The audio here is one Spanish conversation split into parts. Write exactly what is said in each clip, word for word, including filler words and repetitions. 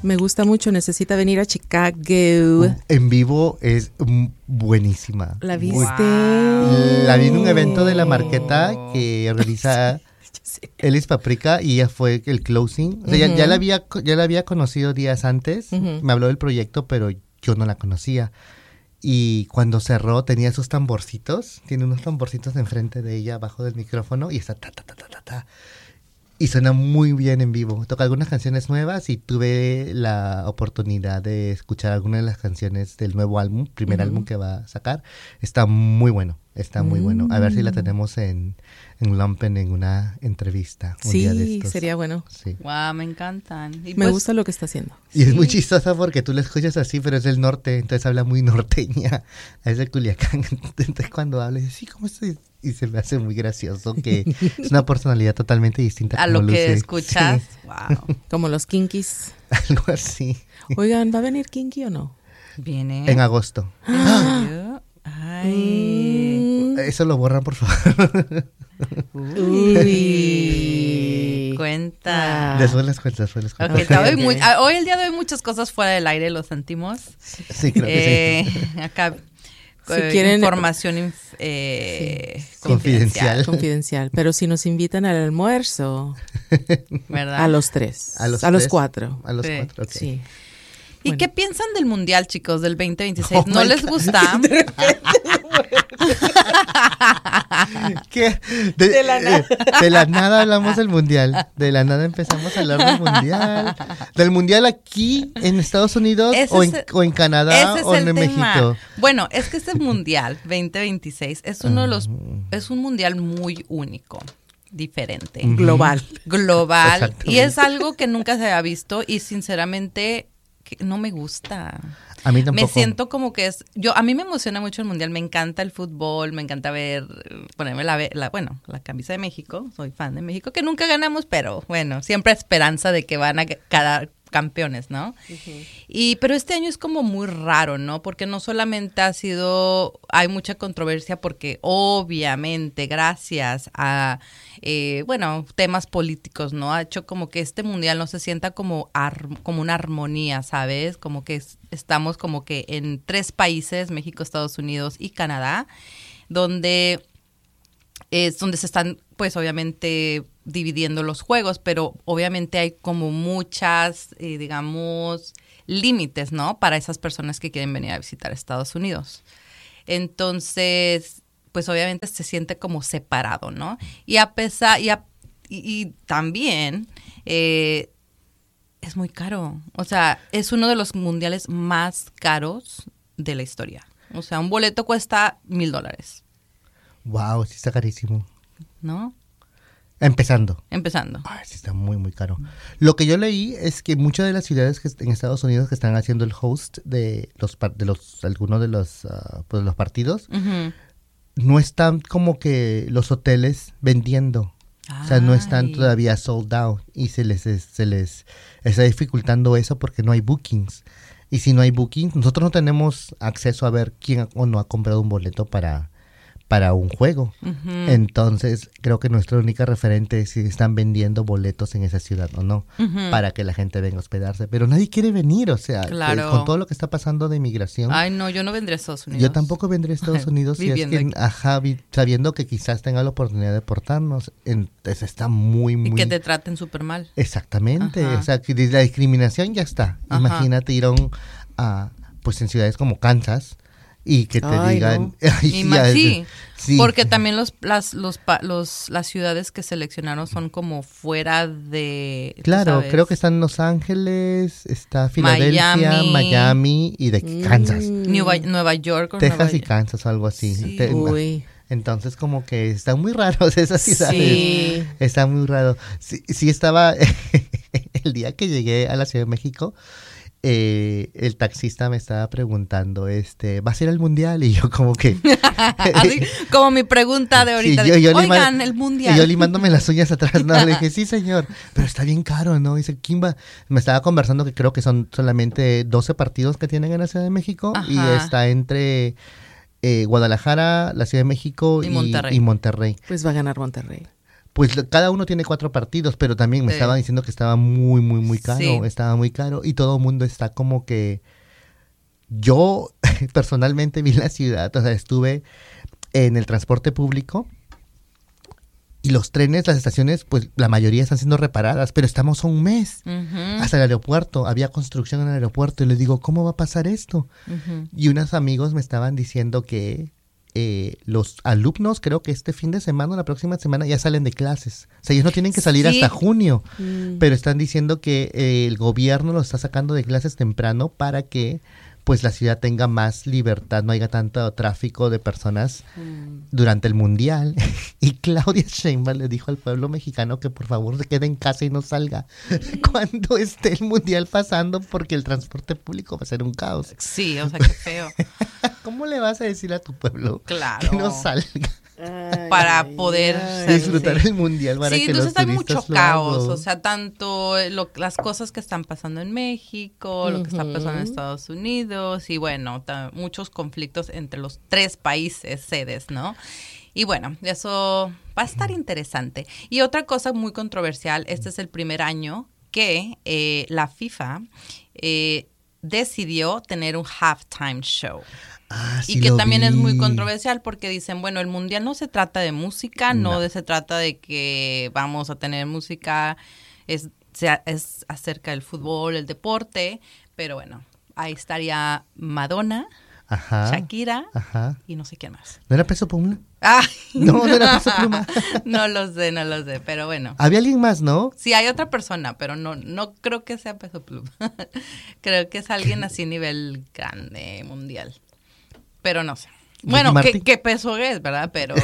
Me gusta mucho, necesita venir a Chicago. En vivo es mm, buenísima. ¿La viste? Wow. La vi en un evento de La Marqueta que realiza Elis Paprika y ella fue el closing. O sea, uh-huh. ya, ya, la había, ya la había conocido días antes. Uh-huh. Me habló del proyecto, pero yo no la conocía. Y cuando cerró tenía esos tamborcitos. Tiene unos tamborcitos enfrente de ella, abajo del micrófono. Y está ta, ta, ta, ta, ta, ta. Y suena muy bien en vivo. Toca algunas canciones nuevas y tuve la oportunidad de escuchar algunas de las canciones del nuevo álbum, primer uh-huh. álbum que va a sacar. Está muy bueno, está muy mm. bueno. A ver si la tenemos en, en Lumpen en una entrevista. Un sí, día de estos. Sería bueno. Sí. Wow, me encantan. Y me pues, gusta lo que está haciendo. Y sí. es muy chistosa porque tú la escuchas así, pero es del norte, entonces habla muy norteña. Es de Culiacán. Entonces cuando habla, sí, ¿cómo estoy? Y se me hace muy gracioso que es una personalidad totalmente distinta a como lo que luce. escuchas. Sí. Wow. Como los Kinkis. Algo así. Oigan, ¿va a venir Kinky o no? Viene. En agosto. ¿Ah? Ay. Eso lo borran, por favor. Uy. Cuenta. Después les cuento, después les cuento. Okay, okay, hoy, muy, hoy el día de hoy muchas cosas fuera del aire, lo sentimos. Sí, creo que eh, sí. Acá. Si quieren información inf- eh, sí. confidencial. confidencial, pero si nos invitan al almuerzo, ¿verdad? A los tres, a los, a tres? los cuatro, a los sí. cuatro, okay. Sí. ¿Y bueno. qué piensan del mundial, chicos, del veinte veintiséis? Oh, ¿No les God. gusta? ¿Qué? De, de, la nada. Eh, de la nada hablamos del mundial. De la nada empezamos a hablar del mundial. Del mundial aquí en Estados Unidos o en, o en Canadá o en tema. México. Bueno, es que este mundial veinte veintiséis es uno uh, de los es un mundial muy único. Diferente. Uh-huh. Global. Global. Y es algo que nunca se había visto y sinceramente que no me gusta. A mí tampoco. Me siento como que es, yo a mí me emociona mucho el mundial, me encanta el fútbol, me encanta ver, ponerme la, la bueno, la camisa de México, soy fan de México, que nunca ganamos, pero bueno, siempre esperanza de que van a quedar campeones, ¿no? Uh-huh. Y pero este año es como muy raro, ¿no? Porque no solamente ha sido, hay mucha controversia porque obviamente gracias a, eh, bueno, temas políticos, ¿no? Ha hecho como que este mundial no se sienta como, ar- como una armonía, ¿sabes? Como que es, estamos como que en tres países, México, Estados Unidos y Canadá, donde es donde se están, pues, obviamente dividiendo los juegos, pero obviamente hay como muchas, eh, digamos, límites, ¿no? Para esas personas que quieren venir a visitar Estados Unidos. Entonces, pues, obviamente se siente como separado, ¿no? Y a pesar, y, a, y, y también eh, es muy caro. O sea, es uno de los mundiales más caros de la historia. O sea, un boleto cuesta mil dólares. Wow, sí está carísimo. ¿No? Empezando. Empezando. Ay, sí está muy, muy caro. Lo que yo leí es que muchas de las ciudades que en Estados Unidos que están haciendo el host de los de los algunos de los uh, pues los partidos, uh-huh. no están como que los hoteles vendiendo. Ay. O sea, no están todavía sold out y se les se les está dificultando eso porque no hay bookings. Y si no hay bookings, nosotros no tenemos acceso a ver quién o no ha comprado un boleto para para un juego. Uh-huh. Entonces, creo que nuestra única referente es si están vendiendo boletos en esa ciudad o no, uh-huh. para que la gente venga a hospedarse. Pero nadie quiere venir, o sea, claro. eh, con todo lo que está pasando de inmigración. Ay, no, yo no vendré a Estados Unidos. Yo tampoco vendré a Estados Unidos si es que, ajá, sabiendo que quizás tenga la oportunidad de deportarnos. Entonces, está muy, muy... Y que te traten súper mal. Exactamente. Ajá. O sea, que la discriminación ya está. Ajá. Imagínate ir a, un, a, pues en ciudades como Kansas, y que te ay, digan... No. Ay, sí, ya, sí, sí, porque también los, las, los, los, las ciudades que seleccionaron son como fuera de... Claro, creo que están Los Ángeles, está Filadelfia, Miami, Miami y de Kansas. Nueva, Nueva York. O Texas Nueva... y Kansas o algo así. Sí. Te, Uy. Entonces como que están muy raros esas ciudades. Sí. Está muy raro. Sí, sí estaba... el día que llegué a la Ciudad de México... Eh, el taxista me estaba preguntando, este, ¿vas a ir al mundial? Y yo como que... Así, como mi pregunta de ahorita, sí, yo, yo de, oigan, el mundial. Y yo limándome las uñas atrás, no, le dije, sí señor, pero está bien caro, ¿no? Dice, ¿quién va? Me estaba conversando que creo que son solamente doce partidos que tienen en la Ciudad de México. Ajá. Y está entre eh, Guadalajara, la Ciudad de México y, y, Monterrey. y Monterrey. Pues va a ganar Monterrey. pues lo- cada uno tiene cuatro partidos, pero también me Sí. estaban diciendo que estaba muy, muy, muy caro, Sí. estaba muy caro y todo el mundo está como que... Yo personalmente vi la ciudad, o sea, estuve en el transporte público y los trenes, las estaciones, pues la mayoría están siendo reparadas, pero estamos a un mes. Ujú, Hasta el aeropuerto, había construcción en el aeropuerto y les digo, ¿cómo va a pasar esto? ujú. Y unos amigos me estaban diciendo que eh, los alumnos, creo que este fin de semana o la próxima semana ya salen de clases. O sea, ellos no tienen que salir Sí. hasta junio, Mm. pero están diciendo que eh, el gobierno los está sacando de clases temprano para que pues la ciudad tenga más libertad, no haya tanto tráfico de personas durante el mundial. Y Claudia Sheinbaum le dijo al pueblo mexicano que por favor se quede en casa y no salga cuando esté el mundial pasando porque el transporte público va a ser un caos. Sí, o sea, qué feo. ¿Cómo le vas a decir a tu pueblo Claro. que no salga Ay, Para ay, poder ay. ser- disfrutar sí. el mundial para Sí, que los entonces hay turistas mucho lo caos, hagan? o sea, tanto lo- las cosas que están pasando en México, lo que está pasando en Ujú. Estados Unidos y bueno, ta- muchos conflictos entre los tres países sedes, ¿no? Y bueno, eso va a estar interesante. Y otra cosa muy controversial, este es el primer año que eh, la FIFA eh, decidió tener un halftime show. Ah, sí Y que lo también es muy vi. controversial porque dicen, bueno, el mundial no se trata de música, no, No. de- se trata de que vamos a tener música, es, sea- es acerca del fútbol, el deporte, pero bueno, ahí estaría Madonna, Ajá. Shakira Ajá. y no sé quién más. ¿No era Peso Pluma? Ay, No, no era Peso Pluma. no lo sé, no lo sé, pero bueno. Había alguien más, ¿no? Sí, hay otra persona, pero no no creo que sea Peso Pluma. Creo que es alguien así a nivel grande, mundial. Pero no sé. Bueno, Martin? ¿qué, qué peso es, verdad? Pero...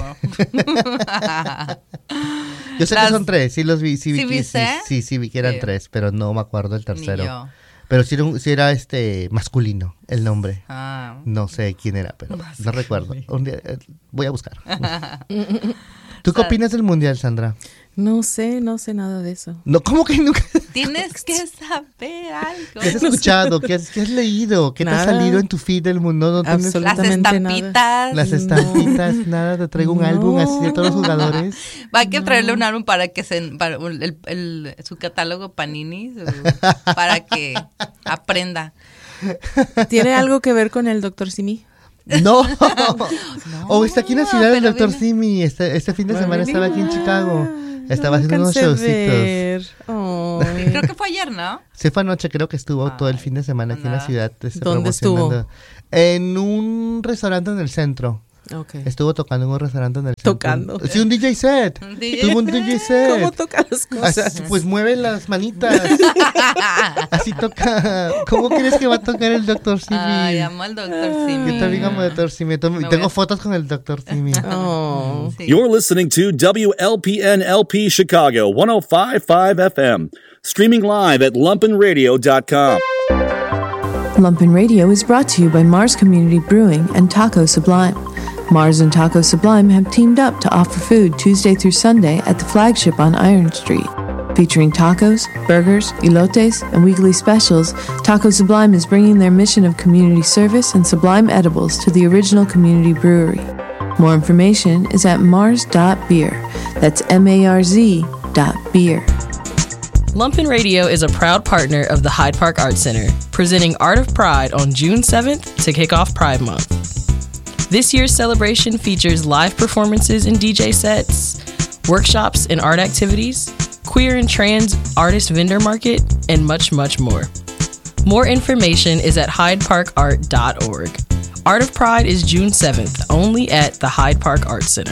Yo sé Las- que son tres, sí los vi, sí vi ¿Sí que viste? sí, sí, sí vi que eran Sí. tres, pero no me acuerdo el Ni tercero. yo. Pero sí era, un- sí era este masculino el nombre. Ah. No sé quién era, pero no Masculino. recuerdo. Un día, eh, voy a buscar. ¿Tú qué Sa- opinas del mundial, Sandra? No sé, no sé nada de eso. No, ¿cómo que nunca? Tienes que saber algo. ¿Qué has escuchado? ¿Qué has, qué has leído? ¿Qué te ha Nada. salido en tu feed del mundo? ¿No tienes Las Absolutamente nada. estampitas. las No. estampitas? Nada, te traigo un No. álbum así de todos los jugadores. Va a que traerle un álbum para que se... Para el, el- el- su catálogo Panini, su- para que aprenda. ¿Tiene algo que ver con el doctor Simi? No. O está aquí en la ciudad el pero doctor viene- Simi. Este, este fin de Va a semana estaba aquí en venir. Chicago. No Estaba lo haciendo unos alcancé a showcitos. ver. Ay. Creo que fue ayer, ¿no? Se fue anoche, creo que estuvo todo el Ay, fin de semana aquí en la anda. ciudad. este, ¿Dónde promocionando. En un restaurante en el centro. Ok. Estuvo tocando en un restaurante en el centro. Tocando. Sí, un D J set. Un D J Tuvo un D J set. ¿Cómo toca las Así, cosas? pues mueve las manitas. Así toca. ¿Cómo crees que va a tocar el doctor Simi? Ay, amo al doctor Simi. Yo también amo al doctor Simi. Tomo- Me voy Tengo a- fotos con el doctor Simi. Oh. Sí. You're listening to W L P N L P Chicago one oh five point five F M, streaming live at lumpen radio dot com. Lumpen Radio is brought to you by Mars Community Brewing and Taco Sublime. Mars and Taco Sublime have teamed up to offer food Tuesday through Sunday at the flagship on Iron Street. Featuring tacos, burgers, elotes, and weekly specials, Taco Sublime is bringing their mission of community service and sublime edibles to the original community brewery. More information is at mars dot beer. That's M A R Z dot beer. Lumpen Radio is a proud partner of the Hyde Park Art Center, presenting Art of Pride on June seventh to kick off Pride Month. This year's celebration features live performances and D J sets, workshops and art activities, queer and trans artist vendor market, and much, much more. More information is at hyde park art dot org. Art of Pride is June seventh, only at the Hyde Park Art Center.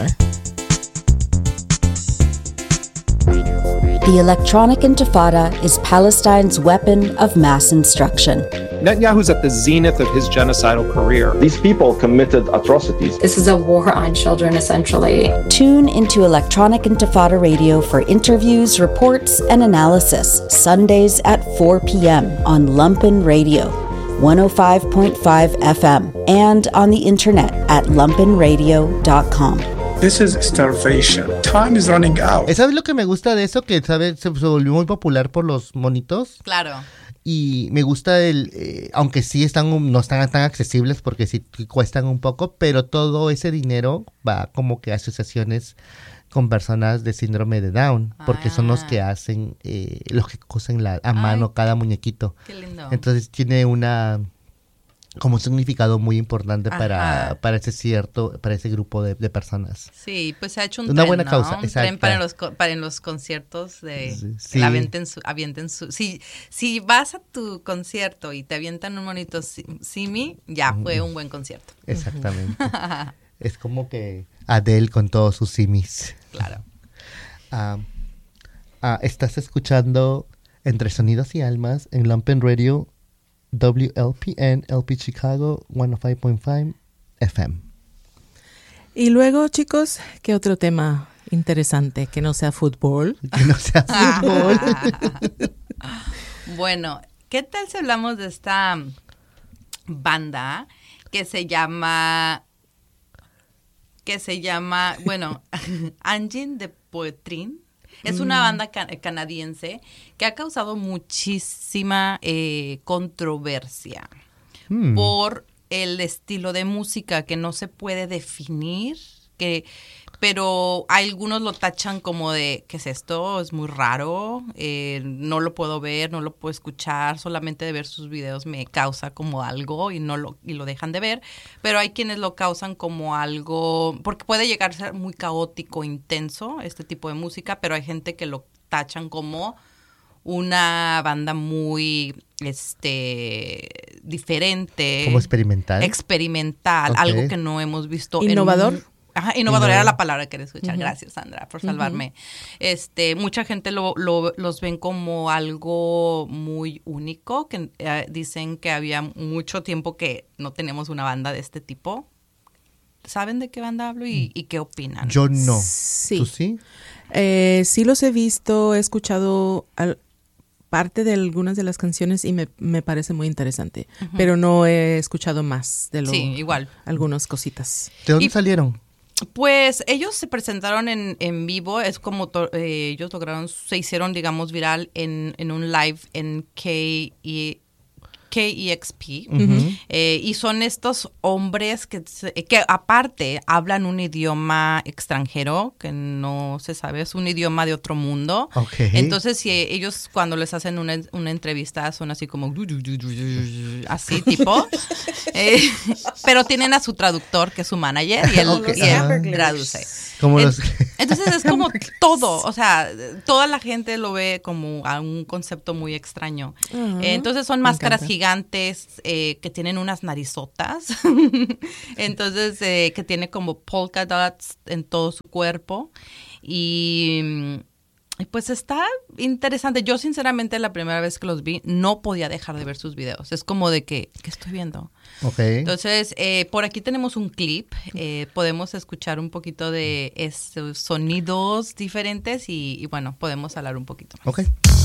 The electronic intifada is Palestine's weapon of mass instruction. Netanyahu's at the zenith of his genocidal career. These people committed atrocities. This is a war on children, essentially. Tune into Electronic Intifada Radio for interviews, reports, and analysis, Sundays at four p.m. on Lumpen Radio, one oh five point five F M, and on the internet at lumpen radio dot com. This is starvation. Time is running out. ¿Sabes lo que me gusta de eso? Que ¿sabes? Se, se volvió muy popular por los monitos. Claro. Y me gusta el, eh, aunque sí están, no están tan accesibles porque sí cuestan un poco, pero todo ese dinero va como que a asociaciones con personas de síndrome de Down, porque Ah. son los que hacen, eh, los que cosen la, a mano Ay, cada muñequito. qué lindo. Entonces tiene una, como un significado muy importante para, Ajá. para ese cierto, para ese grupo de, de personas. Sí, pues se ha hecho un Una tren, buena ¿no? causa, Un exacto. tren para los, co- para en los conciertos de Sí. que la avienten su, avienten su, si, si vas a tu concierto y te avientan un monito si- simi, ya fue un buen concierto. Exactamente. Es como que Adele con todos sus simis. Claro. Ah, ah, estás escuchando Entre Sonidos y Almas en Lumpen Radio, W L P N, L P Chicago, ciento cinco punto cinco F M. Y luego, chicos, ¿qué otro tema interesante que no sea fútbol? Que no sea fútbol. Bueno, ¿qué tal si hablamos de esta banda que se llama, que se llama, bueno, Angin de Poetrin? Es una banda ca- canadiense que ha causado muchísima eh, controversia Hmm. por el estilo de música que no se puede definir, que pero algunos lo tachan como de, ¿qué es esto? Es muy raro, eh, no lo puedo ver, no lo puedo escuchar, solamente de ver sus videos me causa como algo y no lo y lo dejan de ver, pero hay quienes lo causan como algo, porque puede llegar a ser muy caótico, intenso este tipo de música, pero hay gente que lo tachan como una banda muy este diferente, Como experimental. experimental, Ok. algo que no hemos visto en ¿Innovador? un- Ajá, innovador Innovador. era la palabra que quería escuchar. Ujú. Gracias, Sandra, por salvarme. Este, mucha gente lo, lo- los ven como algo muy único, que eh, dicen que había mucho tiempo que no tenemos una banda de este tipo. ¿Saben de qué banda hablo y, y qué opinan? Yo no. Sí. ¿Tú sí? Eh, sí los he visto, he escuchado al- parte de algunas de las canciones y me, me parece muy interesante, Ujú. pero no he escuchado más de lo, Sí, igual. algunas cositas. ¿De dónde Y- salieron? Pues ellos se presentaron en, en vivo, es como to- eh, ellos lograron, se hicieron, digamos, viral en, en un live en K E K E X P. Ujú. Eh, y son estos hombres que, se- que aparte hablan un idioma extranjero que no se sabe, es un idioma de otro mundo. Ok. Entonces, si ellos cuando les hacen una, una entrevista son así como así tipo, Eh, pero tienen a su traductor que es su manager y él, Ok, y él ajá. traduce. Como En- los... Entonces es como todo, o sea, toda la gente lo ve como a un concepto muy extraño. Ah, Eh, Entonces son me máscaras encanta. gigantes eh, que tienen unas narizotas, entonces eh, que tiene como polka dots en todo su cuerpo y, mm, y pues está interesante. Yo sinceramente la primera vez que los vi no podía dejar de ver sus videos. Es como de que, ¿qué estoy viendo? Ok. Entonces, eh, por aquí tenemos un clip, eh, podemos escuchar un poquito de esos sonidos diferentes y, y bueno, podemos hablar un poquito más. Ok.